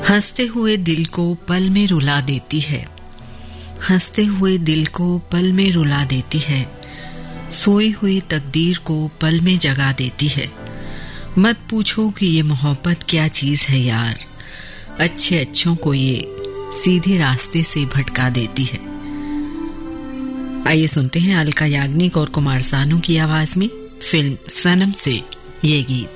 हंसते हुए दिल को पल में रुला देती है, हंसते हुए दिल को पल में रुला देती है, सोई हुई तकदीर को पल में जगा देती है। मत पूछो कि ये मोहब्बत क्या चीज है यार, अच्छे अच्छों को ये सीधे रास्ते से भटका देती है। आइए सुनते हैं अलका याग्निक और कुमार सानू की आवाज में फिल्म सनम से ये गीत।